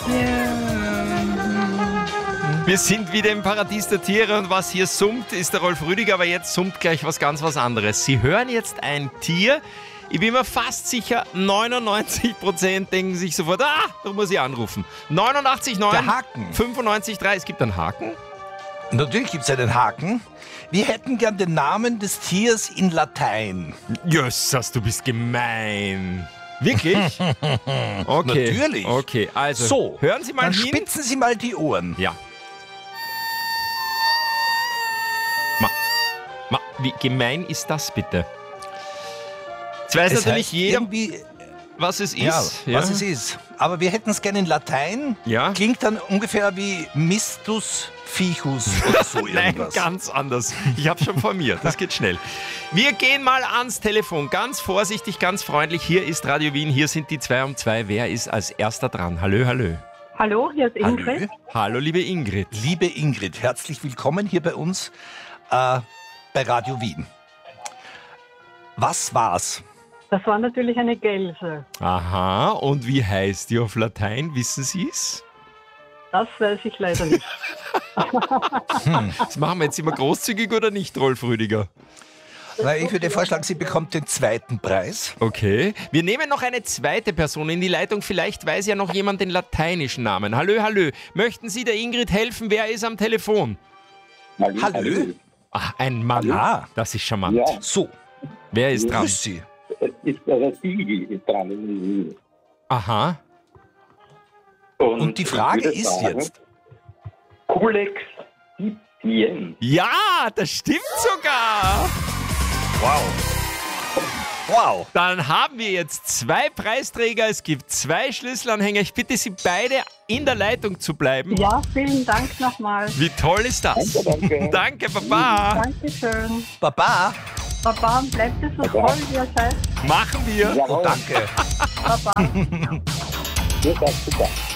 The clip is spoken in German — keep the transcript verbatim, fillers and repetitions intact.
Wir sind wieder im Paradies der Tiere und was hier summt, ist der Rolf Rüdiger, aber jetzt summt gleich was ganz was anderes. Sie hören jetzt ein Tier. Ich bin mir fast sicher, neunundneunzig Prozent denken sich sofort, ah, da muss ich anrufen. neunundachtzig Komma neun, Der Haken. fünfundneunzig Komma drei, es gibt einen Haken. Natürlich gibt es einen Haken. Wir hätten gern den Namen des Tiers in Latein. Jössas, du bist gemein. Wirklich? Okay. Natürlich. Okay, also So, hören Sie mal dann hin. spitzen Sie mal die Ohren. Ja. Ma, ma, wie gemein ist das bitte? Jetzt weiß Es natürlich heißt jeder, irgendwie, was es ist. ja, was es ist. Aber wir hätten es gerne in Latein. Ja. Klingt dann ungefähr wie Mistus Fichus oder so Nein, irgendwas. ganz anders. Ich habe schon formiert, das geht schnell. Wir gehen mal ans Telefon, ganz vorsichtig, ganz freundlich. Hier ist Radio Wien, hier sind die zwei um zwei. Wer ist als erster dran? Hallo, hallo. Hallo, hier ist Ingrid. Hallo. Hallo, liebe Ingrid. Liebe Ingrid, herzlich willkommen hier bei uns äh, bei Radio Wien. Was war's? Das war natürlich eine Gelse. Aha, und wie heißt die auf Latein? Wissen Sie es? Das weiß ich leider nicht. Das machen wir jetzt immer großzügig oder nicht, Rolf Rüdiger? Na, ich würde vorschlagen, sie bekommt den zweiten Preis. Okay. Wir nehmen noch eine zweite Person in die Leitung. Vielleicht weiß ja noch jemand den lateinischen Namen. Hallo, hallo. Möchten Sie der Ingrid helfen? Wer ist am Telefon? Hallo. Ach, ein Mann. Ah. Das ist charmant. Ja. So, Wer ist dran? grüß Sie. Es ist der Sigi ist dran. Aha. Und die ich Frage würde ist sagen, jetzt, Culex Titien. Ja, das stimmt sogar. wow. Wow. Dann haben wir jetzt zwei Preisträger. Es gibt zwei Schlüsselanhänger. Ich bitte Sie beide in der Leitung zu bleiben. Ja, vielen Dank nochmal. Wie toll ist das? Danke, danke. Danke, Papa. Dankeschön. Baba. Papa, bleibt es so toll, wie ihr seid. Machen wir. Jawohl, Danke. Papa. ihr seid super.